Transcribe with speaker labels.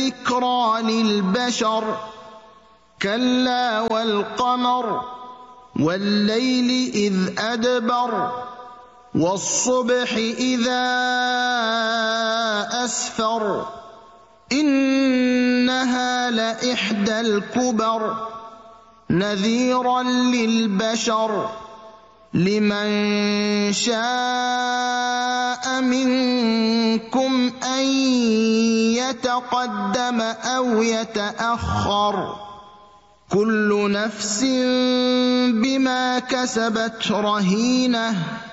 Speaker 1: لذكرى للبشر كلا والقمر والليل إذ أدبر والصبح إذا أسفر إنها لإحدى الكبر نذيرا للبشر لمن شاء منكم أن يتقدم أو يتأخر كل نفس بما كسبت رهينة